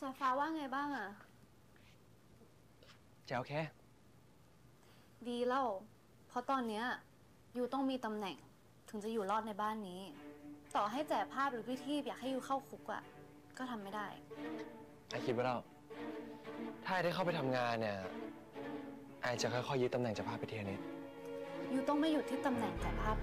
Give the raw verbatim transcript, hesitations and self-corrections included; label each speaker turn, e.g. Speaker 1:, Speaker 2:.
Speaker 1: แล้วฟ้าว่าไงบ้างอะ
Speaker 2: แจ๋วแค่
Speaker 1: ดีเล่าเพราะตอนเนี้ยยูต้องมีตำแหน่งถึงจะอยู่รอดในบ้านนี้ ต่อให้แจกภาพหรือพี่ที่อยากให้ยูเข้าคุกอะก็ทำไม่ได้
Speaker 2: ไอคิดไว้แล้วถ้าไอได้เข้าไปทำงานเนี่ยไอจะค่อยๆยึดตำแหน่งจากภาพไปทีละนิด
Speaker 1: ยูต้องไม่หยุดที่ตำแหน่งแจกภาพ